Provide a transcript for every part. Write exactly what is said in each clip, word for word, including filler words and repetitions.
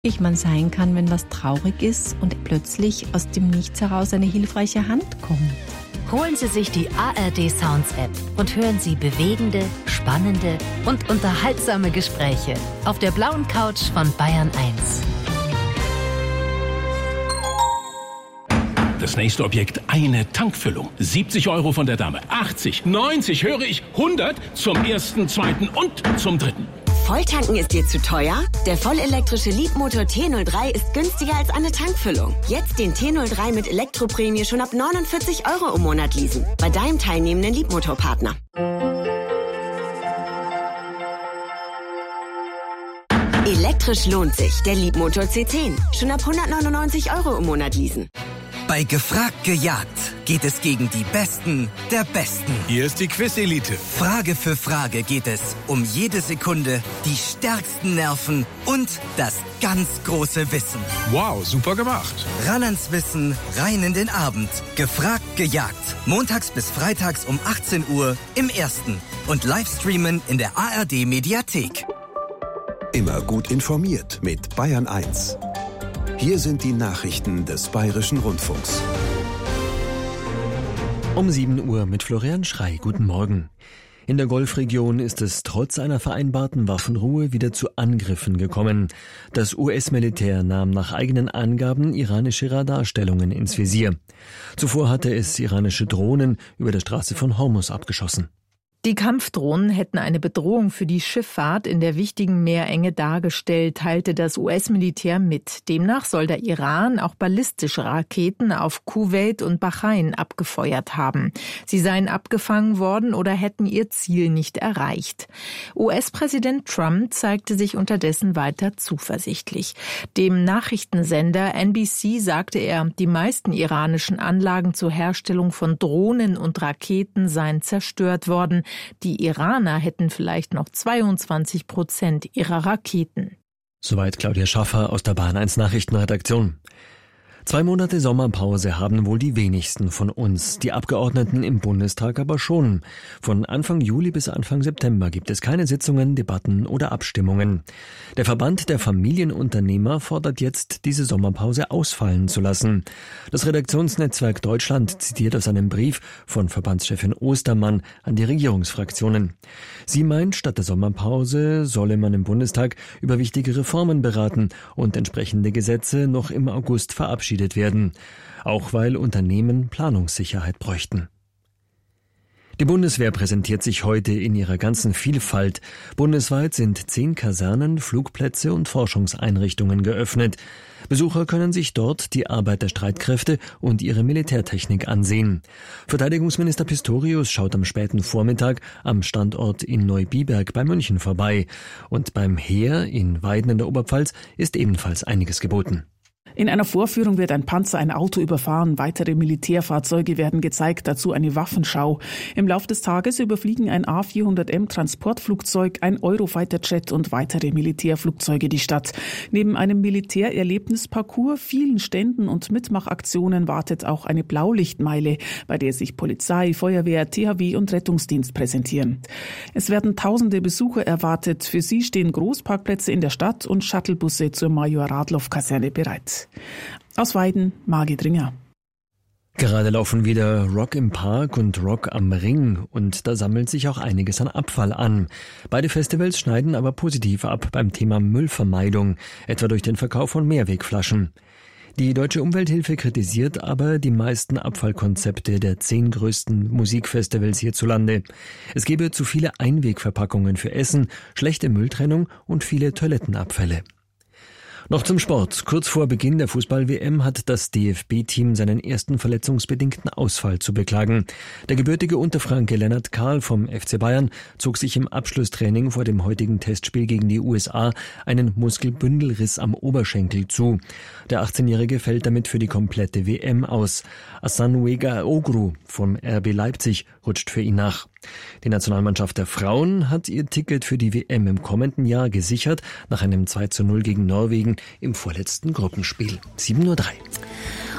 Wie man sein kann, wenn was traurig ist und plötzlich aus dem Nichts heraus eine hilfreiche Hand kommt. Holen Sie sich die A R D Sounds App und hören Sie bewegende, spannende und unterhaltsame Gespräche auf der blauen Couch von Bayern eins. Das nächste Objekt, eine Tankfüllung. siebzig Euro von der Dame, achtzig, neunzig, höre ich, hundert zum ersten, zweiten und zum dritten. Volltanken ist dir zu teuer? Der vollelektrische Leapmotor T null drei ist günstiger als eine Tankfüllung. Jetzt den T null drei mit Elektroprämie schon ab neunundvierzig Euro im Monat leasen. Bei deinem teilnehmenden Leapmotor-Partner. Elektrisch lohnt sich. Der Leapmotor C zehn. Schon ab hundertneunundneunzig Euro im Monat leasen. Bei Gefragt gejagt geht es gegen die Besten der Besten. Hier ist die Quiz-Elite. Frage für Frage geht es um jede Sekunde, die stärksten Nerven und das ganz große Wissen. Wow, super gemacht. Ran ans Wissen, rein in den Abend. Gefragt gejagt. Montags bis freitags um achtzehn Uhr im Ersten. Und Livestreamen in der A R D Mediathek. Immer gut informiert mit Bayern eins. Hier sind die Nachrichten des Bayerischen Rundfunks. Um sieben Uhr mit Florian Schrey. Guten Morgen. In der Golfregion ist es trotz einer vereinbarten Waffenruhe wieder zu Angriffen gekommen. Das U S-Militär nahm nach eigenen Angaben iranische Radarstellungen ins Visier. Zuvor hatte es iranische Drohnen über der Straße von Hormuz abgeschossen. Die Kampfdrohnen hätten eine Bedrohung für die Schifffahrt in der wichtigen Meerenge dargestellt, teilte das U S-Militär mit. Demnach soll der Iran auch ballistische Raketen auf Kuwait und Bahrain abgefeuert haben. Sie seien abgefangen worden oder hätten ihr Ziel nicht erreicht. U S-Präsident Trump zeigte sich unterdessen weiter zuversichtlich. Dem Nachrichtensender N B C sagte er, die meisten iranischen Anlagen zur Herstellung von Drohnen und Raketen seien zerstört worden. Die Iraner hätten vielleicht noch zweiundzwanzig Prozent ihrer Raketen. Soweit Claudia Schaffer aus der Bayern eins Nachrichtenredaktion. Zwei Monate Sommerpause haben wohl die wenigsten von uns, die Abgeordneten im Bundestag aber schon. Von Anfang Juli bis Anfang September gibt es keine Sitzungen, Debatten oder Abstimmungen. Der Verband der Familienunternehmer fordert jetzt, diese Sommerpause ausfallen zu lassen. Das Redaktionsnetzwerk Deutschland zitiert aus einem Brief von Verbandschefin Ostermann an die Regierungsfraktionen. Sie meint, statt der Sommerpause solle man im Bundestag über wichtige Reformen beraten und entsprechende Gesetze noch im August verabschieden werden, auch weil Unternehmen Planungssicherheit bräuchten. Die Bundeswehr präsentiert sich heute in ihrer ganzen Vielfalt. Bundesweit sind zehn Kasernen, Flugplätze und Forschungseinrichtungen geöffnet. Besucher können sich dort die Arbeit der Streitkräfte und ihre Militärtechnik ansehen. Verteidigungsminister Pistorius schaut am späten Vormittag am Standort in Neubiberg bei München vorbei. Und beim Heer in Weiden in der Oberpfalz ist ebenfalls einiges geboten. In einer Vorführung wird ein Panzer ein Auto überfahren, weitere Militärfahrzeuge werden gezeigt, dazu eine Waffenschau. Im Lauf des Tages überfliegen ein A vierhundert M Transportflugzeug, ein Eurofighter-Jet und weitere Militärflugzeuge die Stadt. Neben einem Militärerlebnisparcours, vielen Ständen und Mitmachaktionen wartet auch eine Blaulichtmeile, bei der sich Polizei, Feuerwehr, T H W und Rettungsdienst präsentieren. Es werden tausende Besucher erwartet. Für sie stehen Großparkplätze in der Stadt und Shuttlebusse zur Major-Radloff-Kaserne bereit. Aus Weiden, Margit Ringer. Gerade laufen wieder Rock im Park und Rock am Ring und da sammelt sich auch einiges an Abfall an. Beide Festivals schneiden aber positiv ab beim Thema Müllvermeidung, etwa durch den Verkauf von Mehrwegflaschen. Die Deutsche Umwelthilfe kritisiert aber die meisten Abfallkonzepte der zehn größten Musikfestivals hierzulande. Es gebe zu viele Einwegverpackungen für Essen, schlechte Mülltrennung und viele Toilettenabfälle. Noch zum Sport. Kurz vor Beginn der Fußball-W M hat das D F B-Team seinen ersten verletzungsbedingten Ausfall zu beklagen. Der gebürtige Unterfranke Lennart Kahl vom F C Bayern zog sich im Abschlusstraining vor dem heutigen Testspiel gegen die U S A einen Muskelbündelriss am Oberschenkel zu. Der achtzehnjährige fällt damit für die komplette W M aus. Asanuega Ogru vom R B Leipzig rutscht für ihn nach. Die Nationalmannschaft der Frauen hat ihr Ticket für die W M im kommenden Jahr gesichert, nach einem zwei zu null gegen Norwegen im vorletzten Gruppenspiel. sieben Uhr drei.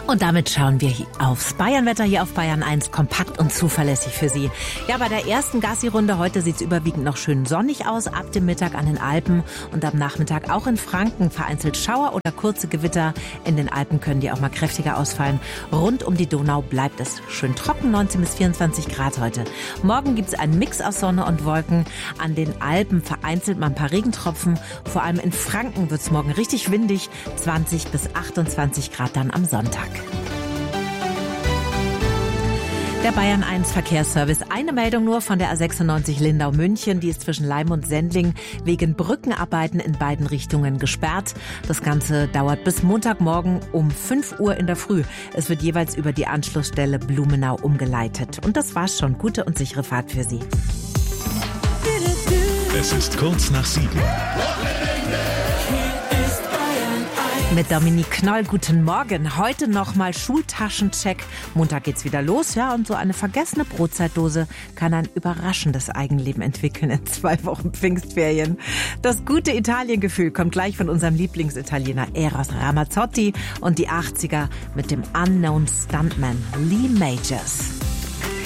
Und damit schauen wir aufs Bayernwetter hier auf Bayern eins, kompakt und zuverlässig für Sie. Ja, bei der ersten Gassi-Runde heute sieht es überwiegend noch schön sonnig aus, ab dem Mittag an den Alpen und am Nachmittag auch in Franken vereinzelt Schauer oder kurze Gewitter. In den Alpen können die auch mal kräftiger ausfallen. Rund um die Donau bleibt es schön trocken, neunzehn bis vierundzwanzig Grad heute. Morgen gibt es einen Mix aus Sonne und Wolken. An den Alpen vereinzelt mal ein paar Regentropfen. Vor allem in Franken wird es morgen richtig windig, zwanzig bis achtundzwanzig Grad dann am Sonntag. Der Bayern eins Verkehrsservice. Eine Meldung nur von der A sechsundneunzig Lindau-München. Die ist zwischen Leim und Sendling wegen Brückenarbeiten in beiden Richtungen gesperrt. Das Ganze dauert bis Montagmorgen um fünf Uhr in der Früh. Es wird jeweils über die Anschlussstelle Blumenau umgeleitet. Und das war's schon. Gute und sichere Fahrt für Sie. Es ist kurz nach sieben. Mit Dominique Knoll, guten Morgen. Heute nochmal Schultaschencheck. Montag geht's wieder los, ja, und so eine vergessene Brotzeitdose kann ein überraschendes Eigenleben entwickeln in zwei Wochen Pfingstferien. Das gute Italiengefühl kommt gleich von unserem Lieblingsitaliener Eros Ramazzotti und die achtziger mit dem Unknown Stuntman Lee Majors.